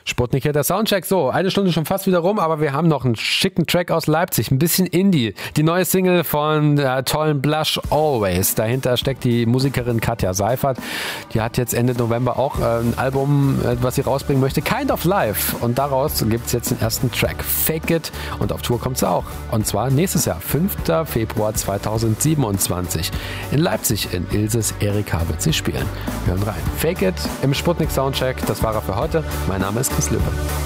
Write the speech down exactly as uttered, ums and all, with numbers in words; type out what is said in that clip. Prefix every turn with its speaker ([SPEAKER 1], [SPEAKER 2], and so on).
[SPEAKER 1] Sputnik hier, der Soundcheck. So, eine Stunde schon fast wieder rum, aber wir haben noch einen schicken Track aus Leipzig. Ein bisschen Indie. Die neue Single von der tollen Blush Always. Dahinter steckt die Musikerin Katja Seifert. Die hat jetzt Ende November auch ein Album, was sie rausbringen möchte. Kind of Life. Und daraus gibt es jetzt den ersten Track. Fake It. Und auf Tour kommt sie auch. Und zwar nächstes Jahr, fünfter Februar zweitausendsiebenundzwanzig. In Leipzig, in Ilses Erika wird sie spielen. Wir hören rein. Fake It im Sputnik Soundcheck. Das war er für heute. Mein Name ist Chris Löwe.